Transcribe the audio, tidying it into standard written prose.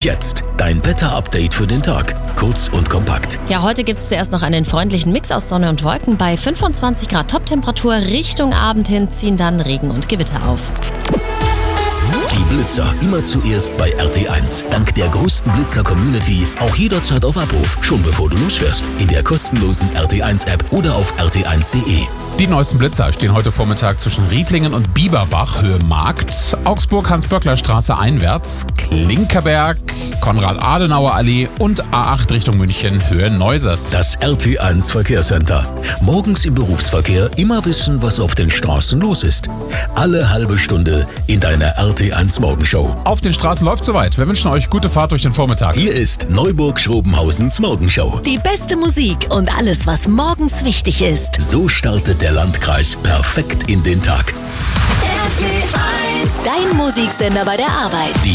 Jetzt dein Wetter-Update für den Tag. Kurz und kompakt. Ja, heute gibt es zuerst noch einen freundlichen Mix aus Sonne und Wolken. Bei 25 Grad Toptemperatur Richtung Abend hin ziehen dann Regen und Gewitter auf. Die Blitzer immer zuerst bei RT1. Dank der größten Blitzer-Community auch jederzeit auf Abruf, schon bevor du losfährst. In der kostenlosen RT1-App oder auf rt1.de. Die neuesten Blitzer stehen heute Vormittag zwischen Rieblingen und Bieberbach, Höhe Markt, Augsburg, Hans-Böckler-Straße einwärts, Klinkerberg, Konrad-Adenauer-Allee und A8 Richtung München, Höhe Neusers. Das RT1 Verkehrscenter. Morgens im Berufsverkehr immer wissen, was auf den Straßen los ist. Alle halbe Stunde in deiner RT1 Morgenshow. Auf den Straßen läuft soweit. Wir wünschen euch gute Fahrt durch den Vormittag. Hier ist Neuburg-Schrobenhausens Morgenshow. Die beste Musik und alles, was morgens wichtig ist. So startet der Landkreis perfekt in den Tag. RT1, dein Musiksender bei der Arbeit. Die